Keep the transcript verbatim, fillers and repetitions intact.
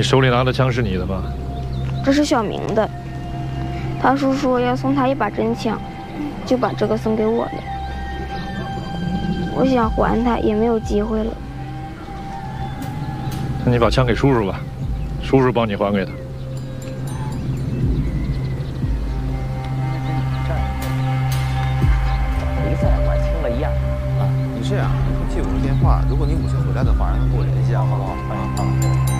手里拿的枪是你的吗？ 这是小明的，他叔说要送他一把真枪，就把这个送给我了。我想还他，也没有机会了。 那你把枪给叔叔吧，叔叔帮你还给他。 离赛晚清了一样啊！ 你这样，你记我的电话，如果你母亲回来的话，让她跟我联系啊，好不好？好，好。